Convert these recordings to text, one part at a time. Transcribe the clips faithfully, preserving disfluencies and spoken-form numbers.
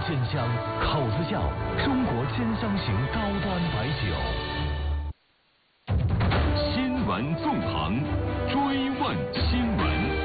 鲜香，口子窖，中国经商型高端白酒。新闻纵横，追问新闻。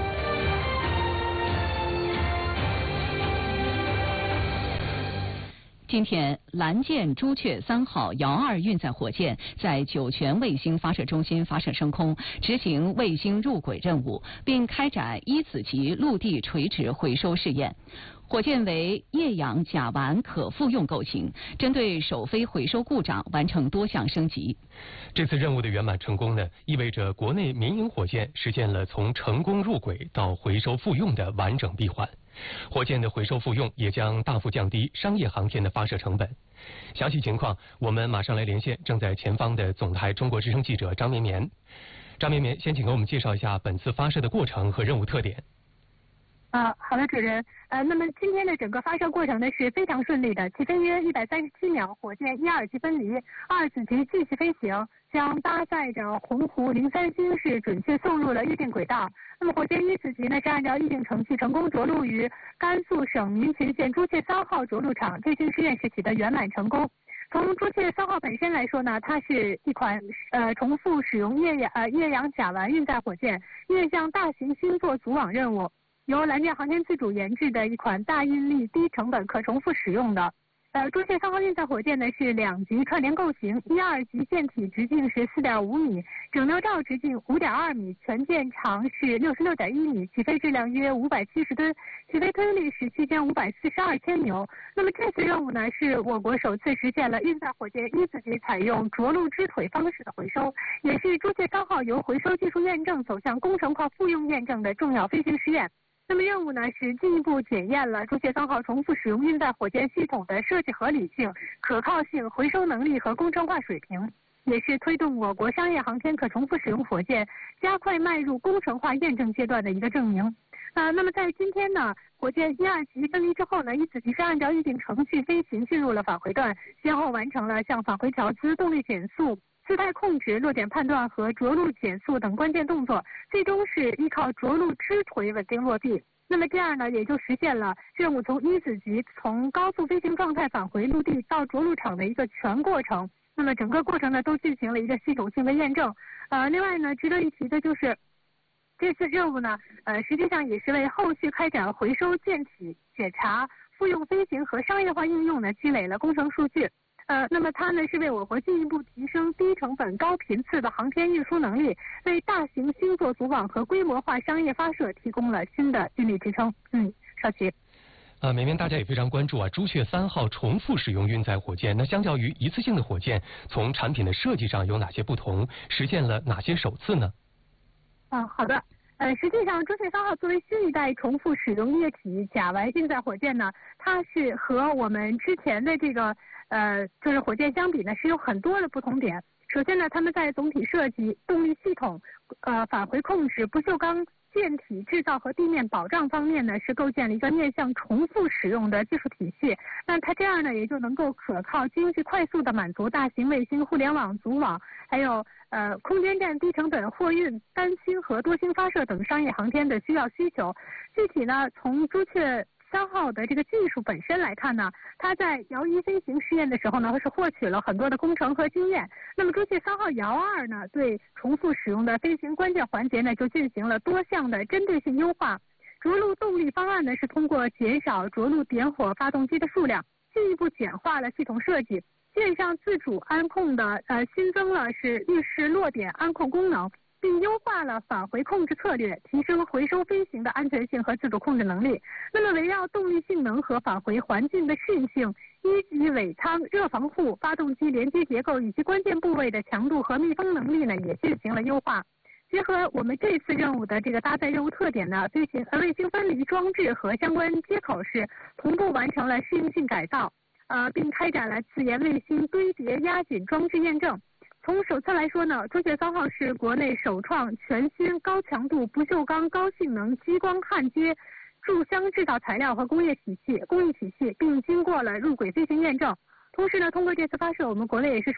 今天，蓝箭朱雀三号遥二运载火箭在酒泉卫星发射中心发射升空，执行卫星入轨任务，并开展一子级陆地垂直回收试验。火箭为液氧甲烷可复用构型，针对首飞回收故障完成多项升级。 这次任务的圆满成功呢，意味着国内民营火箭实现了从成功入轨到回收复用的完整闭环。火箭的回收复用也将大幅降低商业航天的发射成本。详细情况，我们马上来连线正在前方的总台中国之声记者张绵绵。张绵绵，先请给我们介绍一下本次发射的过程和任务特点。 啊，好的，主任。呃，那么今天的整个发射过程呢是非常顺利的，起飞约一百三十七秒，火箭一二级分离，二子级继续飞行，将搭载着鸿鹄零三星是准确送入了预定轨道。那么火箭一子级呢是按照预定程序成功着陆于甘肃省民勤县朱雀三号着陆场，飞行试验是取得圆满成功。从朱雀三号本身来说呢，它是一款呃重复使用液氧呃液氧甲烷运载火箭，面向大型星座组网任务。由蓝箭航天自主研制的一款大应力、低成本、可重复使用的，呃，朱雀三号运载火箭呢是两级串联构型，一二级舰体直径是四点五米，整流罩直径五点二米，全舰长是六十六点一米，起飞质量约五百七十吨，起飞推力是区间五百四十二千牛。那么这次任务呢，是我国首次实现了运载火箭一子级采用着陆支腿方式的回收，也是朱雀三号由回收技术验证走向工程化复用验证的重要飞行试验。那么任务呢是进一步检验了朱雀三号重复使用运载火箭系统的设计合理性、可靠性、回收能力和工程化水平，也是推动我国商业航天可重复使用火箭加快迈入工程化验证阶段的一个证明。呃，那么在今天呢，火箭一二级分离之后呢，一子级是按照预定程序飞行进入了返回段，先后完成了像返回调姿、动力减速、姿态控制、落点判断和着陆减速等关键动作，最终是依靠着陆支腿稳定落地。那么这样呢，也就实现了任务从一子级从高速飞行状态返回陆地到着陆场的一个全过程。那么整个过程呢，都进行了一个系统性的验证。呃，另外呢，值得一提的就是，这次任务呢，呃，实际上也是为后续开展回收舰体检查、复用飞行和商业化应用呢积累了工程数据。呃，那么它呢是为我国进一步提升低成本高频次的航天运输能力，为大型星座组网和规模化商业发射提供了新的运力支撑。嗯，少奇。 啊，绵绵，大家也非常关注啊，朱雀三号重复使用运载火箭，那相较于一次性的火箭，从产品的设计上有哪些不同？实现了哪些首次呢？ 嗯，好的。呃，实际上，朱雀三号作为新一代重复使用液体甲烷运载火箭呢，它是和我们之前的这个呃就是火箭相比呢，是有很多的不同点。首先呢，他们在总体设计、动力系统、呃返回控制、不锈钢舰体制造和地面保障方面呢，是构建了一个面向重复使用的技术体系。那它这样呢，也就能够可靠、经济、快速的满足大型卫星互联网组网，还有呃空间站低成本货运、单星和多星发射等商业航天的需要需求。具体呢，从朱雀三号的这个技术本身来看呢，它在遥一飞行试验的时候呢，是获取了很多的工程和经验。那么朱雀三号遥二呢，对重复使用的飞行关键环节呢，就进行了多项的针对性优化。着陆动力方案呢，是通过减少着陆点火发动机的数量，进一步简化了系统设计。舰上自主安控的呃新增了是预示落点安控功能，并优化了返回控制策略，提升回收飞行的安全性和自主控制能力。那么围绕动力性能和返回环境的适应性，一级尾舱、热防护、发动机连接结构以及关键部位的强度和密封能力呢，也进行了优化。结合我们这次任务的这个搭载任务特点呢，飞行呃卫星分离装置和相关接口是同步完成了适应性改造，呃，并开展了自研卫星堆叠压紧装置验证。从手册来说呢，朱雀三号是国内首创全新高强度不锈钢高性能激光焊接注箱制造材料和工业体系工艺体系，并经过了入轨飞行验证。同时呢，通过这次发射，我们国内也是